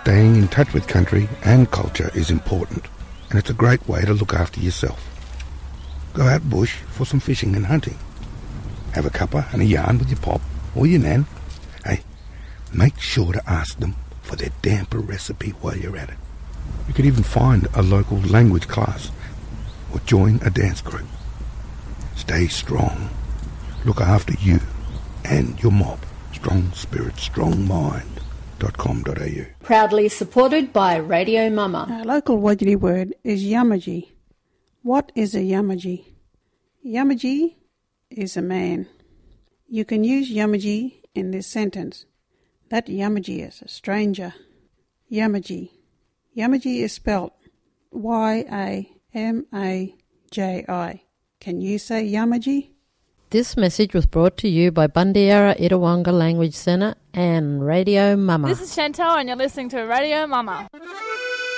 Staying in touch with country and culture is important, and it's a great way to look after yourself. Go out bush for some fishing and hunting. Have a cuppa and a yarn with your pop or your nan. Hey, make sure to ask them for their damper recipe while you're at it. You could even find a local language class or join a dance group. Stay strong. Look after you and your mob. Strong spirit, strong mind.com.au. Proudly supported by Radio Mama. Our local Wajiri word is yamaji. What is a yamaji? Yamaji is a man. You can use yamaji in this sentence. That yamaji is a stranger. Yamaji. Yamaji is spelt Y-A-M-A-J-I. Can you say yamaji? This message was brought to you by Bundiera Itawonga Language Centre and Radio Mama. This is Chantal and you're listening to Radio Mama.